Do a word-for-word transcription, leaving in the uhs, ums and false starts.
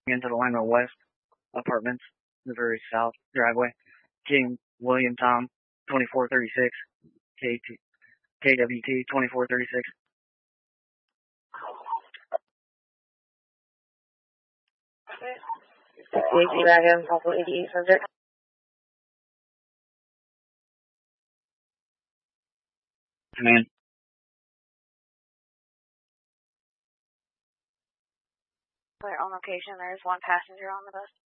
into the Lima West Apartments, the very south driveway. King William Tom, twenty-four thirty-six, K T, K W T, twenty-four thirty-six. sixty-eight Dragon, Papa eighty-eight subject. Command. We're on location. There's one passenger on the bus.